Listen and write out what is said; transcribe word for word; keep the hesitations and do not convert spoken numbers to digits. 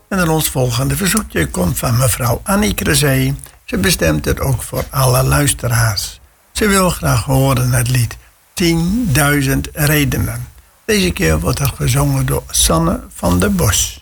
En dan ons volgende verzoekje komt van mevrouw Annie Crezee. Ze bestemt het ook voor alle luisteraars. Ze wil graag horen het lied tienduizend redenen. Deze keer wordt er gezongen door Sanne van der Bos.